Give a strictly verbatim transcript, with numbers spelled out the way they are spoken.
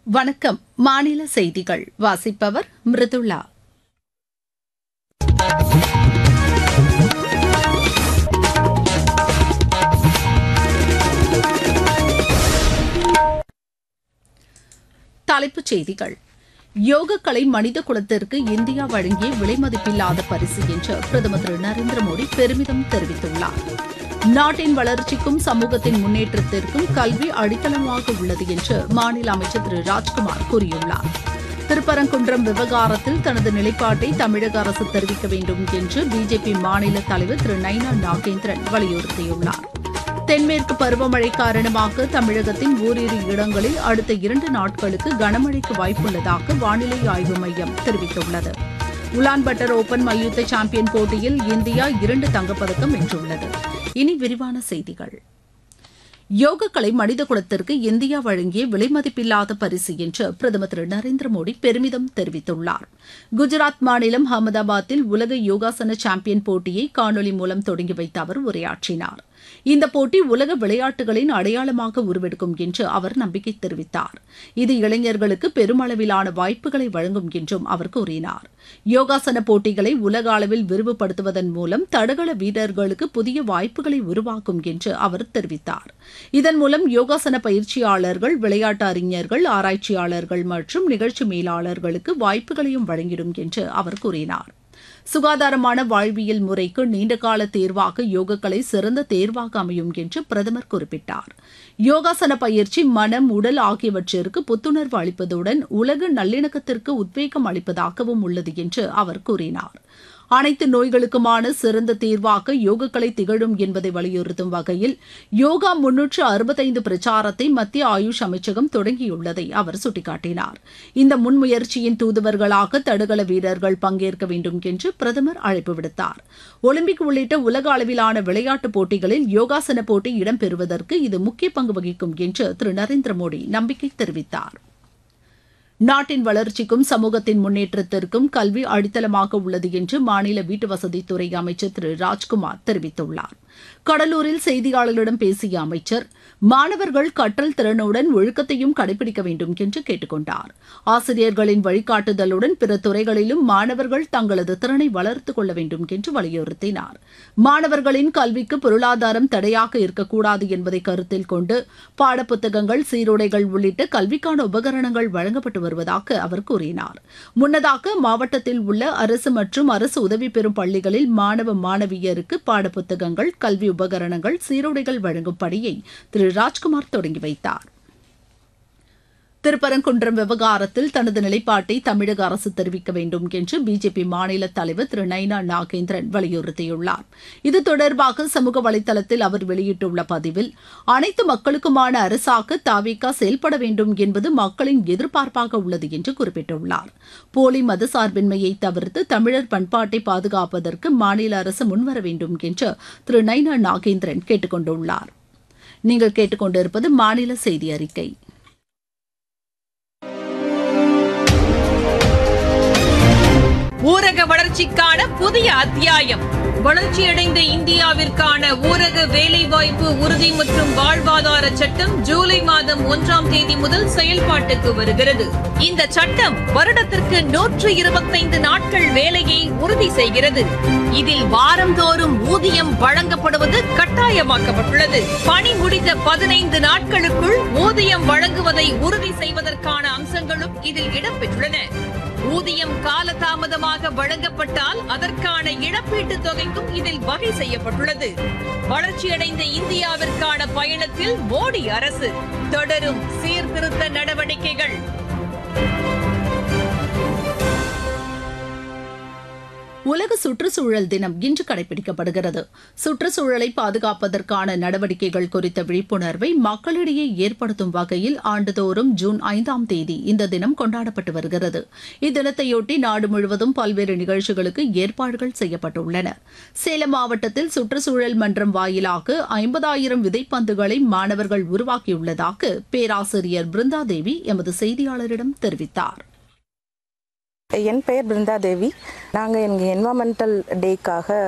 வணக்கம். மாநில செய்திகள் வாசிப்பவர் மிருதுளா. தலைப்புச் செய்திகள். யோகக்கலை மனித குலத்திற்கு இந்தியா வழங்கிய விலைமதிப்பில்லாத பரிசு என்று பிரதமர் திரு நரேந்திர மோடி பெருமிதம் தெரிவித்துள்ளார். நாட்டின் வளர்ச்சிக்கும் சமூகத்தின் முன்னேற்றத்திற்கும் கல்வி அடித்தளமாக உள்ளது என்று மாநில அமைச்சர் திரு ராஜ்குமார் கூறியுள்ளார். திருப்பரங்குன்றம் விவகாரத்தில் தனது நிலைப்பாட்டை தமிழக அரசு தெரிவிக்க வேண்டும் என்று பிஜேபி மாநில தலைவர் திரு நைனா நாகேந்திரன் வலியுறுத்தியுள்ளார். தென்மேற்கு பருவமழை காரணமாக தமிழகத்தின் ஓரிரு இடங்களில் அடுத்த இரண்டு நாட்களுக்கு கனமழைக்கு வாய்ப்புள்ளதாக வானிலை ஆய்வு மையம் தெரிவித்துள்ளது. உலான்பட்டர் ஓபன் மல்யுத்த சாம்பியன் போட்டியில் இந்தியா இரண்டு தங்கப்பதக்கம் வென்றுள்ளது. இனி விரிவான செய்திகள். யோகக்கலை மனித குலத்திற்கு இந்தியா வழங்கிய விலைமதிப்பில்லாத பரிசு என்று பிரதமர் திரு நரேந்திர மோடி பெருமிதம் தெரிவித்துள்ளார். குஜராத் மாநிலம் அகமதாபாத்தில் உலக யோகாசன சாம்பியன் போட்டியை காணொலி மூலம் தொடங்கி வைத்த அவர் உரையாற்றினார். இந்த போட்டி உலக விளையாட்டுகளின் அடையாளமாக உருவெடுக்கும் என்று அவர் நம்பிக்கை தெரிவித்தார். இது இளைஞர்களுக்கு பெருமளவிலான வாய்ப்புகளை வழங்கும் என்றும் அவர் கூறினார். யோகாசன போட்டிகளை உலக அளவில் விரிவுபடுத்துவதன் மூலம் தடகள வீரர்களுக்கு புதிய வாய்ப்புகளை உருவாக்கும் என்று அவர் தெரிவித்தார். இதன் மூலம் யோகாசன பயிற்சியாளர்கள், விளையாட்டு அறிஞர்கள், ஆராய்ச்சியாளர்கள் மற்றும் நிகழ்ச்சி மேலாளர்களுக்கு வாய்ப்புகளையும் வழங்கிடும் என்று அவர் கூறினார். சுகாதாரமான வாழ்வியல் முறைக்கு நீண்டகால தேர்வாக யோகக்கலை சிறந்த தேர்வாக அமையும் என்று பிரதமர் குறிப்பிட்டார். யோகாசன பயிற்சி மனம், உடல் ஆகியவற்றிற்கு புத்துணர்வு அளிப்பதுடன் உலக நல்லிணக்கத்திற்கு உத்வேகம் அளிப்பதாகவும் உள்ளது என்று அவர் கூறினார். அனைத்து நோய்களுக்குமான சிறந்த தீர்வாக யோகக்கலை திகழும் என்பதை வலியுறுத்தும் வகையில் யோகா முன்னூற்று அறுபத்தைந்து பிரச்சாரத்தை மத்திய ஆயுஷ் அமைச்சகம் தொடங்கியுள்ளதை அவர் சுட்டிக்காட்டினார். இந்த முன்முயற்சியின் தூதுவர்களாக தடகள வீரர்கள் பங்கேற்க வேண்டும் என்று பிரதமர் அழைப்பு விடுத்தார். ஒலிம்பிக் உள்ளிட்ட உலக அளவிலான விளையாட்டுப் போட்டிகளில் யோகாசன போட்டி இடம்பெறுவதற்கு இது முக்கிய பங்கு வகிக்கும் என்று திரு நரேந்திர மோடி நம்பிக்கை தெரிவித்தார். நாட்டின் வளர்ச்சிக்கும் சமூகத்தின் முன்னேற்றத்திற்கும் கல்வி அடித்தளமாக உள்ளது என்று மாநில வீட்டுவசதித்துறை அமைச்சர் திரு ராஜ்குமார் தெரிவித்துள்ளார். கடலூரில் செய்தியாளர்களிடம் பேசிய அமைச்சர், மாணவர்கள் கற்றல் திறனுடன் ஒழுக்கத்தையும் கடைபிடிக்க வேண்டும் என்று கேட்டுக் கொண்டார். ஆசிரியர்களின் வழிகாட்டுதலுடன் பிற துறைகளிலும் மாணவர்கள் தங்களது திறனை வளர்த்துக் கொள்ள வேண்டும் என்று வலியுறுத்தினார். மாணவர்களின் கல்விக்கு பொருளாதாரம் தடையாக இருக்கக்கூடாது என்பதை கருத்தில் கொண்டு பாடப்புத்தகங்கள், சீருடைகள் உள்ளிட்ட கல்விக்கான உபகரணங்கள் வழங்கப்பட்டு வருவதாக அவர் கூறினார். முன்னதாக மாவட்டத்தில் உள்ள அரசு மற்றும் அரசு உதவி பெறும் பள்ளிகளில் மாணவ மாணவியருக்கு பாடப்புத்தகங்கள், கல்வி உபகரணங்கள், சீருடைகள் வழங்கும் பணியை திரு ராஜ்குமார் தொடங்கி வைத்தார். திருப்பரங்குன்றம் விவகாரத்தில் தனது நிலைப்பாட்டை தமிழக அரசு தெரிவிக்க வேண்டும் என்று பிஜேபி மாநில தலைவர் திரு நைனா நாகேந்திரன் வலியுறுத்தியுள்ளார். இது தொடர்பாக சமூக வலைதளத்தில் அவர் வெளியிட்டுள்ள பதிவில், அனைத்து மக்களுக்குமான அரசாக தாவேகா செயல்பட வேண்டும் என்பது மக்களின் எதிர்பார்ப்பாக உள்ளது என்று குறிப்பிட்டுள்ளார். போலி மதசார்பின்மையை தவிர்த்து தமிழர் பண்பாட்டை பாதுகாப்பதற்கு மாநில அரசு முன்வர வேண்டும் என்று திரு நைனா நாகேந்திரன் கேட்டுக் கொண்டுள்ளார். நீங்கள் கேட்டுக்கொண்டிருப்பது மாநில செய்தி அறிக்கை. ஊரக வளர்ச்சிக்கான புதிய அத்தியாயம். வளர்ச்சியடைந்த இந்தியாவிற்கான ஊரக வேலைவாய்ப்பு உறுதி மற்றும் வாழ்வாதார சட்டம் ஜூலை மாதம் ஒன்றாம் தேதி முதல் செயல்பாட்டுக்கு வருகிறது. இந்த சட்டம் வருடத்திற்கு நூற்று இருபத்தைந்து நாட்கள் வேலையை உறுதி செய்கிறது. இதில் வாரந்தோறும் ஊதியம் வழங்கப்படுவது கட்டாயமாக்கப்பட்டுள்ளது. பணி முடிந்த பதினைந்து நாட்களுக்குள் ஊதியம் வழங்குவதை உறுதி செய்வதற்கான அம்சங்களும் இதில் இடம்பெற்றுள்ளன. ஊதியம் காலதாமதமாக வழங்கப்பட்டால் அதற்கான இழப்பீட்டுத் தொகைக்கும் இதில் வகை செய்யப்பட்டுள்ளது. வளர்ச்சியடைந்த இந்தியாவிற்கான பயணத்தில் மோடி அரசு தொடரும் சீர்திருத்த நடவடிக்கைகள். உலக சுற்றுச்சூழல் தினம் இன்று கடைபிடிக்கப்படுகிறது. சுற்றுச்சூழலை பாதுகாப்பதற்கான நடவடிக்கைகள் குறித்த விழிப்புணர்வை மக்களிடையே ஏற்படுத்தும் வகையில் ஆண்டுதோறும் ஜூன் ஐந்தாம் தேதி இந்த தினம் கொண்டாடப்பட்டு வருகிறது. இத்தினத்தையொட்டி நாடு முழுவதும் பல்வேறு நிகழ்ச்சிகளுக்கு ஏற்பாடுகள் செய்யப்பட்டுள்ளன. சேலம் மாவட்டத்தில் சுற்றுச்சூழல் மன்றம் வாயிலாக ஐம்பதாயிரம் விதைப்பந்துகளை மாணவர்கள் உருவாக்கியுள்ளதாக பேராசிரியர் பிருந்தாதேவி எமது செய்தியாளரிடம் தெரிவித்தார். என் பெயர் பிருந்தாதேவி. நாங்கள் எங்கள் என்வாமெண்டல் டேக்காக